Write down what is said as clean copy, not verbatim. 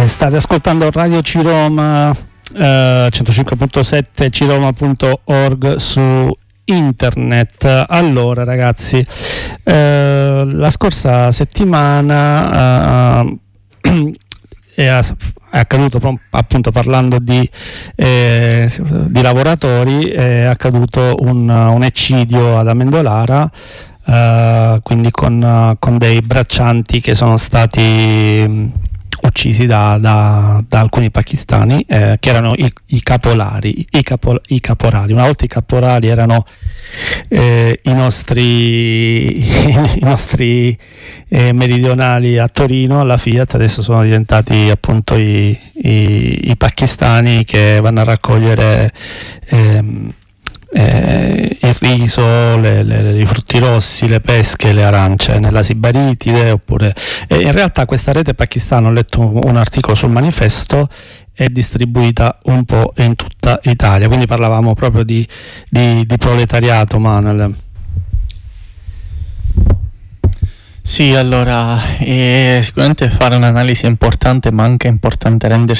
State ascoltando Radio Ciroma 105.7 ciroma.org su internet. Allora ragazzi, la scorsa settimana è accaduto, appunto parlando di lavoratori, è accaduto un eccidio ad Amendolara, quindi con dei braccianti che sono stati uccisi da alcuni pakistani, che erano i caporali. Una volta i caporali erano i nostri meridionali a Torino alla Fiat, adesso sono diventati appunto i pakistani che vanno a raccogliere il riso, i frutti rossi, le pesche, le arance nella Sibaritide, oppure in realtà questa rete pakistana, ho letto un articolo sul Manifesto, è distribuita un po' in tutta Italia, quindi parlavamo proprio di proletariato, Manuel. Sì, allora sicuramente fare un'analisi è importante, ma anche è importante rendersi